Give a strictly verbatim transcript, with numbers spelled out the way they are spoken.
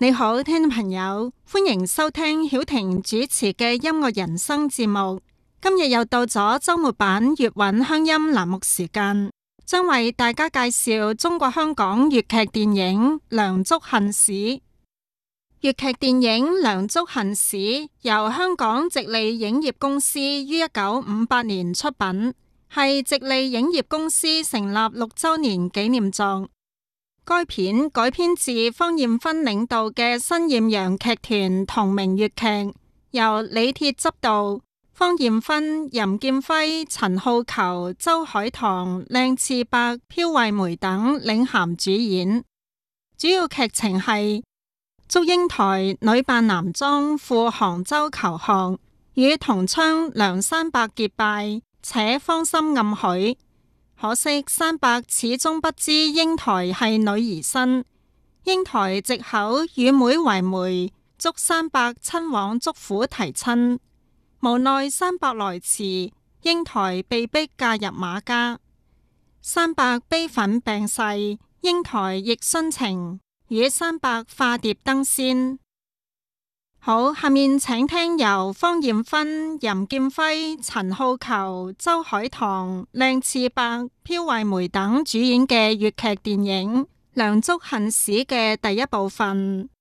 你好，聽眾朋友，歡迎收聽曉婷主持嘅音樂人生節目。今日又到咗周末版粵韻鄉音欄目時間，將為大家介紹中國香港粵劇電影《梁祝恨史》。粵劇電影《梁祝恨史》由香港直利影業公司於一九五八年出品，係直利影業公司成立六週年紀念作。該片改編自方艷芬領導嘅新艷陽劇團同名粵劇，由李鐵執導，方艷芬、任劍輝、陳浩球、周海棠、靚次伯、飄惠梅等領銜主演。主要劇情係祝英台女扮男裝赴杭州求學，與同窗梁山伯結拜，且芳心暗許。可惜山伯始終不知英台係女兒身，英台藉口與妹為媒，祝山伯親往祝府提親。無奈山伯來遲，英台被逼嫁入馬家。山伯悲憤病逝，英台亦殉情，與山伯化蝶登仙。好，下面請聽由方艷芬、任劍輝、陳浩球、周海棠、靚次伯、飄惠梅等主演嘅粵劇電影《梁祝恨史》嘅第一部分。